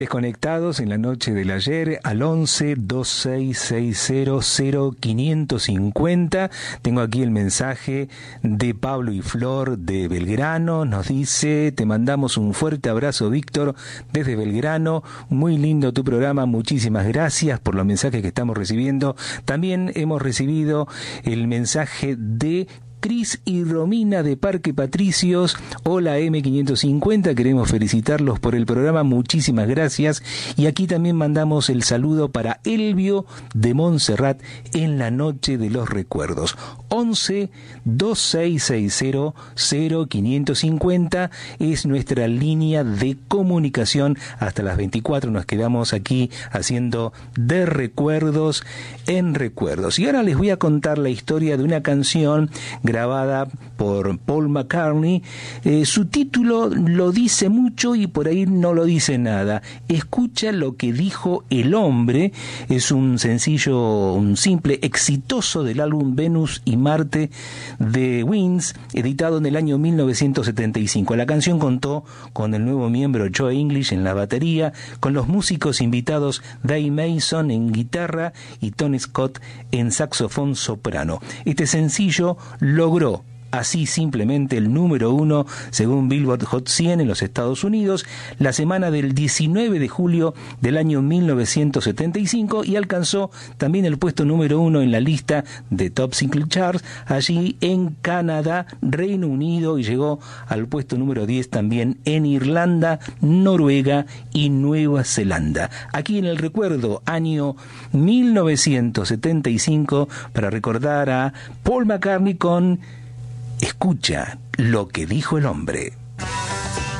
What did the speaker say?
Conectados en la noche del ayer al 11 2660 0550. Tengo aquí el mensaje de Pablo y Flor de Belgrano. Nos dice: te mandamos un fuerte abrazo, Víctor, desde Belgrano. Muy lindo tu programa, muchísimas gracias por los mensajes que estamos recibiendo. También hemos recibido el mensaje de Cris y Romina de Parque Patricios. Hola M550, queremos felicitarlos por el programa, muchísimas gracias. Y aquí también mandamos el saludo para Elvio de Montserrat en la noche de los recuerdos. 11 2660 0550 es nuestra línea de comunicación. Hasta las 24 nos quedamos aquí haciendo de recuerdos en recuerdos. Y ahora les voy a contar la historia de una canción grabada por Paul McCartney. Su título lo dice mucho y por ahí no lo dice nada. Escucha lo que dijo el hombre. Es un sencillo, un simple exitoso del álbum Venus y Marte de Wings, editado en el año 1975. La canción contó con el nuevo miembro Joe English en la batería, con los músicos invitados Dave Mason en guitarra y Tony Scott en saxofón soprano. Este sencillo logró así simplemente el número 1 según Billboard Hot 100 en los Estados Unidos la semana del 19 de julio del año 1975 y alcanzó también el puesto número 1 en la lista de Top Single Charts allí en Canadá, Reino Unido, y llegó al puesto número 10 también en Irlanda, Noruega y Nueva Zelanda. Aquí en el recuerdo, año 1975, para recordar a Paul McCartney con Escucha lo que dijo el hombre.